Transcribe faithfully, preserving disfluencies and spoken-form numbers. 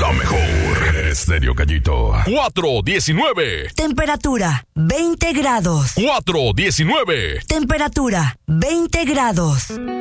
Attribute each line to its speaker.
Speaker 1: La mejor. Estéreo Gallito. cuatro diecinueve.
Speaker 2: Temperatura veinte grados.
Speaker 1: cuatro diecinueve.
Speaker 2: Temperatura veinte grados.